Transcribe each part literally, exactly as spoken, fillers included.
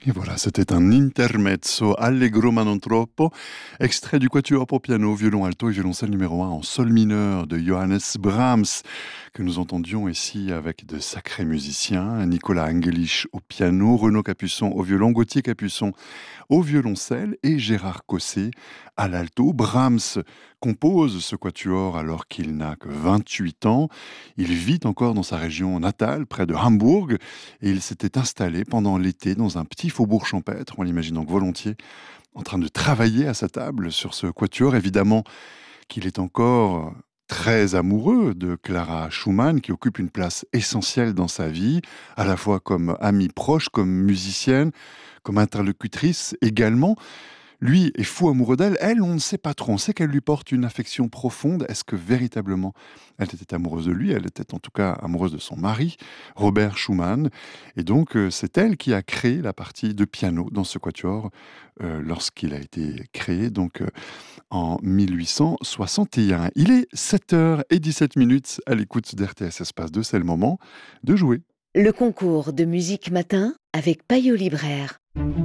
Et voilà, c'était un intermezzo allegro ma non troppo, extrait du quatuor pour piano, violon alto et violoncelle numéro un en sol mineur de Johannes Brahms, que nous entendions ici avec de sacrés musiciens, Nicolas Angelich au piano, Renaud Capuçon au violon, Gauthier Capuçon au violoncelle et Gérard Cossé à l'alto. Brahms compose ce quatuor alors qu'il n'a que vingt-huit ans. Il vit encore dans sa région natale, près de Hambourg, et il s'était installé pendant l'été dans un petit faubourg champêtre, on l'imagine donc volontiers, en train de travailler à sa table sur ce quatuor. Évidemment qu'il est encore très amoureux de Clara Schumann, qui occupe une place essentielle dans sa vie, à la fois comme amie proche, comme musicienne, comme interlocutrice également. Lui est fou amoureux d'elle. Elle, on ne sait pas trop. On sait qu'elle lui porte une affection profonde. Est-ce que véritablement elle était amoureuse de lui? Elle était en tout cas amoureuse de son mari, Robert Schumann. Et donc, euh, c'est elle qui a créé la partie de piano dans ce quatuor euh, lorsqu'il a été créé, donc euh, en mille huit cent soixante et un. Il est sept heures dix-sept minutes à l'écoute d'R T S Espace deux. C'est le moment de jouer. Le concours de musique matin avec Payot Libraire.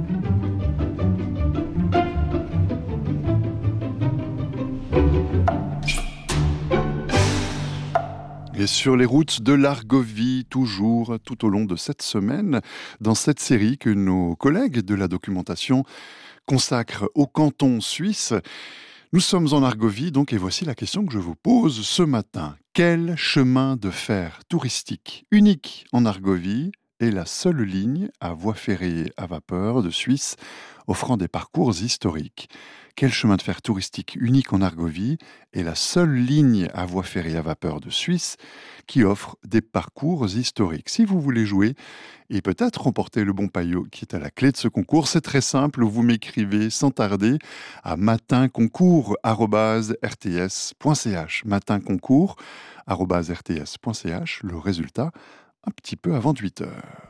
Et sur les routes de l'Argovie, toujours tout au long de cette semaine, dans cette série que nos collègues de la documentation consacrent au canton suisse. Nous sommes en Argovie, donc, et voici la question que je vous pose ce matin. Quel chemin de fer touristique unique en Argovie est la seule ligne à voie ferrée à vapeur de Suisse offrant des parcours historiques? Quel chemin de fer touristique unique en Argovie est la seule ligne à voie ferrée à vapeur de Suisse qui offre des parcours historiques? Si vous voulez jouer et peut-être remporter le bon paillot qui est à la clé de ce concours, c'est très simple, vous m'écrivez sans tarder à matinconcours arobase r t s point c h, matinconcours arobase r t s point c h, le résultat un petit peu avant huit heures.